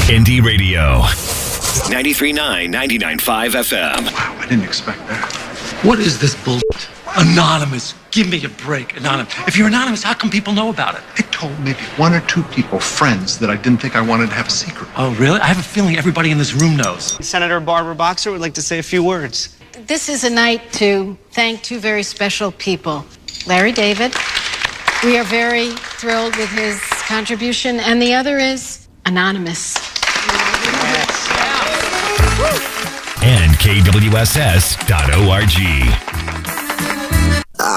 Indie Radio. 93.9, 99.5 FM. Wow, I didn't expect that. What is this bull? Anonymous. Give me a break, Anonymous. If you're anonymous, how come people know about it? I told maybe one or two people, friends, that I didn't think I wanted to have a secret. Oh, really? I have a feeling everybody in this room knows. Senator Barbara Boxer would like to say a few words. This is a night to thank two very special people. Larry David. We are very thrilled with his contribution. And the other is Anonymous. And KWSS.org.